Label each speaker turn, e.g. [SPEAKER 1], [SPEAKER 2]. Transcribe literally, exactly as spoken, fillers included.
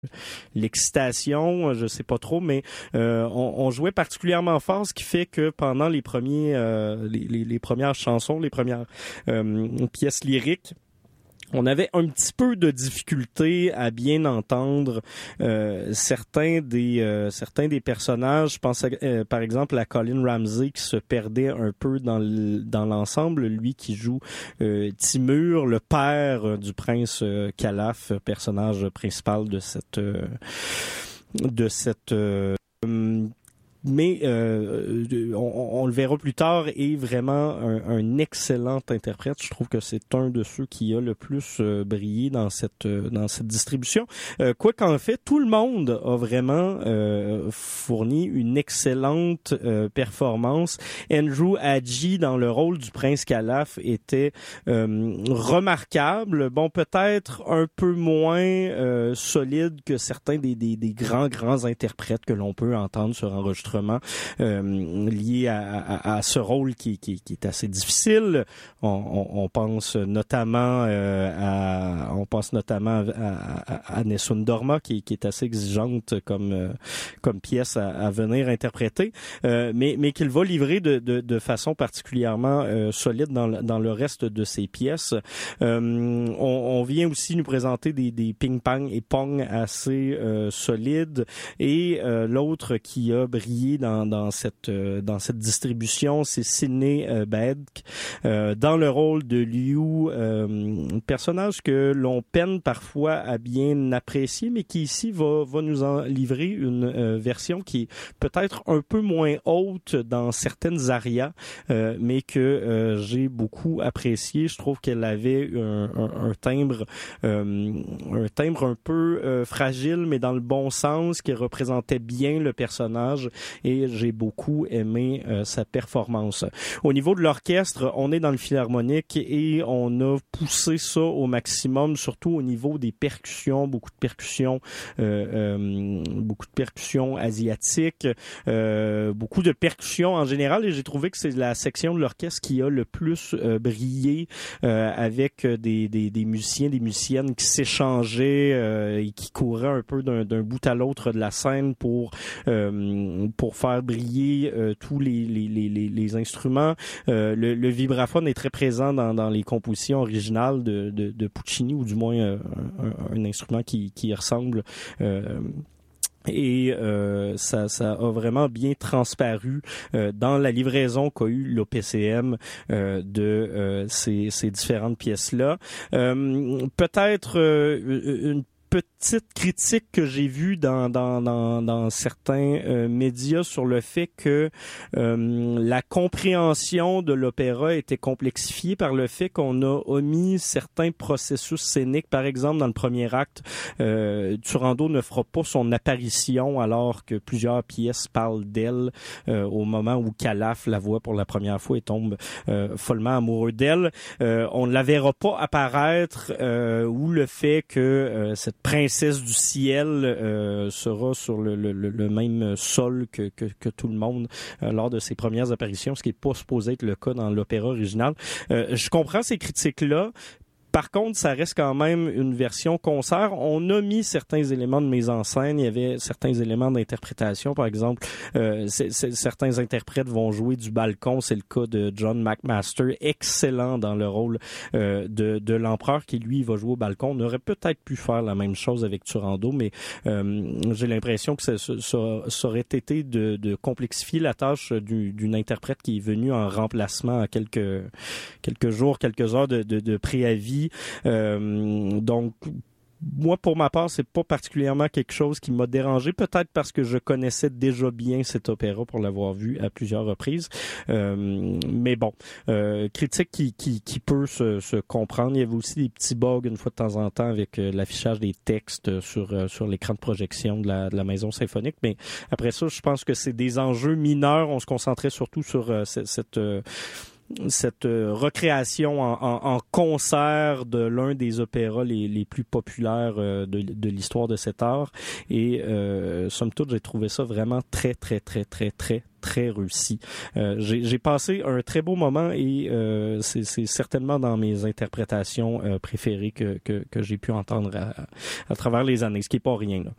[SPEAKER 1] l'excitation, je sais pas trop, mais euh, on, on jouait particulièrement fort, ce qui fait que pendant les premiers, euh, les, les, les premières chansons, les premières euh, pièces lyriques, on avait un petit peu de difficulté à bien entendre euh, certains des euh, certains des personnages. Je pense à, euh, par exemple à Colin Ramsey qui se perdait un peu dans le, dans l'ensemble, lui qui joue euh, Timur, le père euh, du prince euh, Khalaf, personnage principal de cette euh, de cette euh, mais euh, on, on le verra plus tard, est vraiment un, un excellent interprète. Je trouve que c'est un de ceux qui a le plus euh, brillé dans cette euh, dans cette distribution. Euh, quoi qu'en fait, tout le monde a vraiment euh, fourni une excellente euh, performance. Andrew Hadji dans le rôle du prince Khalaf était euh, remarquable. Bon, peut-être un peu moins euh, solide que certains des, des, des grands grands interprètes que l'on peut entendre sur enregistrement. Euh, lié à, à, à ce rôle qui, qui, qui est assez difficile. On, on, on pense notamment euh, à on pense notamment à, à, à Nessun Dorma qui, qui est assez exigeante comme euh, comme pièce à, à venir interpréter, euh, mais mais qu'il va livrer de, de, de façon particulièrement euh, solide dans le, dans le reste de ses pièces. Euh, on, on vient aussi nous présenter des, des ping-pong et pong assez euh, solides, et euh, l'autre qui a brillé dans, dans cette euh, dans cette distribution, c'est Sidney euh, Badk euh, dans le rôle de Liu, euh, un personnage que l'on peine parfois à bien apprécier, mais qui ici va va nous en livrer une euh, version qui est peut-être un peu moins haute dans certaines arias, euh, mais que euh, j'ai beaucoup apprécié. Je trouve qu'elle avait un, un, un timbre euh, un timbre un peu euh, fragile, mais dans le bon sens, qui représentait bien le personnage. Et j'ai beaucoup aimé euh, sa performance. Au niveau de l'orchestre, on est dans le philharmonique et on a poussé ça au maximum, surtout au niveau des percussions, beaucoup de percussions, euh, euh, beaucoup de percussions asiatiques, euh, beaucoup de percussions en général, et j'ai trouvé que c'est la section de l'orchestre qui a le plus euh, brillé, euh, avec des, des, des musiciens, des musiciennes qui s'échangeaient euh, et qui couraient un peu d'un, d'un bout à l'autre de la scène pour euh, pour faire briller euh, tous les, les, les, les instruments. Euh, le, le vibraphone est très présent dans, dans les compositions originales de, de, de Puccini, ou du moins euh, un, un instrument qui, qui ressemble. Euh, Et euh, ça, ça a vraiment bien transparu euh, dans la livraison qu'a eu l'O P C M euh, de euh, ces, ces différentes pièces-là. Euh, peut-être euh, une petite critique que j'ai vue dans dans dans, dans certains euh, médias sur le fait que euh, la compréhension de l'opéra était complexifiée par le fait qu'on a omis certains processus scéniques. Par exemple, dans le premier acte, euh, Turandot ne fera pas son apparition alors que plusieurs pièces parlent d'elle euh, au moment où Khalaf la voit pour la première fois et tombe euh, follement amoureux d'elle. Euh, on ne la verra pas apparaître, euh, ou le fait que euh, cette princesse du ciel euh, sera sur le, le, le même sol que, que, que tout le monde euh, lors de ses premières apparitions, ce qui n'est pas supposé être le cas dans l'opéra original. Euh, je comprends ces critiques-là. Par contre, ça reste quand même une version concert. On a mis certains éléments de mise en scène. Il y avait certains éléments d'interprétation. Par exemple, euh, c'est, c'est, certains interprètes vont jouer du balcon. C'est le cas de John McMaster, excellent dans le rôle euh, de, de l'empereur, qui lui va jouer au balcon. On aurait peut-être pu faire la même chose avec Turandot, mais euh, j'ai l'impression que ça, ça, ça aurait été de, de complexifier la tâche du, d'une interprète qui est venue en remplacement à quelques quelques jours, quelques heures de, de, de préavis. Euh, donc, moi, pour ma part, c'est pas particulièrement quelque chose qui m'a dérangé, peut-être parce que je connaissais déjà bien cet opéra pour l'avoir vu à plusieurs reprises. Euh, mais bon, euh, critique qui, qui, qui peut se, se comprendre. Il y avait aussi des petits bugs une fois de temps en temps avec euh, l'affichage des textes sur, euh, sur l'écran de projection de la, de la maison symphonique. Mais après ça, je pense que c'est des enjeux mineurs. On se concentrait surtout sur euh, cette... cette euh, cette euh, recréation en, en, en concert de l'un des opéras les, les plus populaires euh, de, de l'histoire de cet art. Et euh, somme toute, j'ai trouvé ça vraiment très, très, très, très, très, très réussi. Euh, j'ai, j'ai passé un très beau moment et euh, c'est, c'est certainement dans mes interprétations euh, préférées que, que, que j'ai pu entendre à, à travers les années, ce qui est pas rien, là.